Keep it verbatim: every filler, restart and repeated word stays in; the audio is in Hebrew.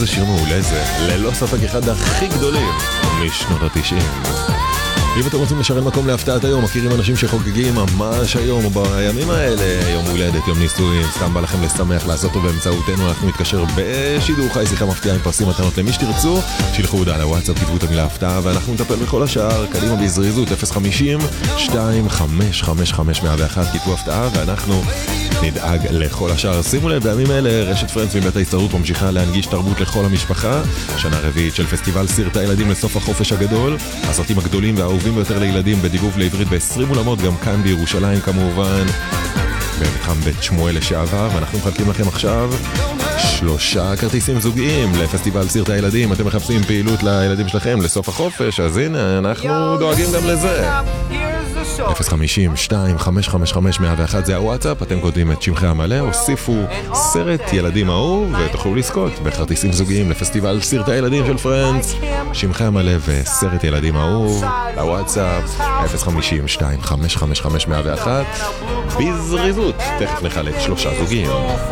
שיר מעולה זה, ללא ספק אחד הכי גדולים משנות התשעים. אם אתם רוצים לשרת מקום להפתעת היום, מכירים אנשים שחוגגים ממש היום או בימים האלה, יום הולדת, יום נישואים, סתם בא לכם לשמח לעשות אותו באמצעותנו, אנחנו נתקשר בשידור חי, שיחה מפתיעה עם פרסים מתנות למי שתרצו, שילחו הודעה לוואטסאפ, כתבו את המילה הפתעה ואנחנו נטפל בכל השאר. קדימה בזריזות, אפס חמישים שתיים חמש חמש חמש מאה ואחת, כתבו הפתעה ואנחנו נדאג לכל השאר. שימו לב, בימים אלה רשת פרנדס מבית ההסתדרות ממשיכה להנגיש תרבות לכל המשפחה, שנה רביעית של פסטיבל סרט הילדים לסוף החופש הגדול, הסרטים הגדולים והאהובים ביותר לילדים בדיבוב לעברית ב-עשרים אולמות, גם כאן בירושלים כמובן, במתחם בית שמואל לשעבר. ואנחנו מחלקים לכם עכשיו שלושה כרטיסים זוגיים לפסטיבל סרט הילדים. אתם מחפשים פעילות לילדים שלכם לסוף החופש, אז הנה, אנחנו דואגים גם לזה. אפס חמישים שתיים חמש חמש חמש מאה ואחת זה הוואטסאפ, אתם כותבים את שמכם המלא, הוסיפו סרט ילדים אהוב ותוכלו לזכות בכרטיסים זוגיים לפסטיבל סרט הילדים של פרנדס. שמכם המלא וסרט ילדים אהוב, הוואטסאפ אפס חמישים שתיים חמש חמש חמש מאה ואחת. בזריזות תכף נחלק שלושה זוגיים.